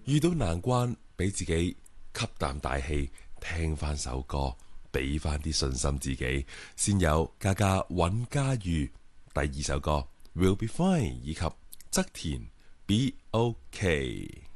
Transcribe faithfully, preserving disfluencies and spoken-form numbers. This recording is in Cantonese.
遇到難關，俾自己吸啖大氣，聽翻首歌，俾翻啲信心自己，先有嘉嘉尹嘉裕第二首歌 Will Be Fine 以及側田 Be OK。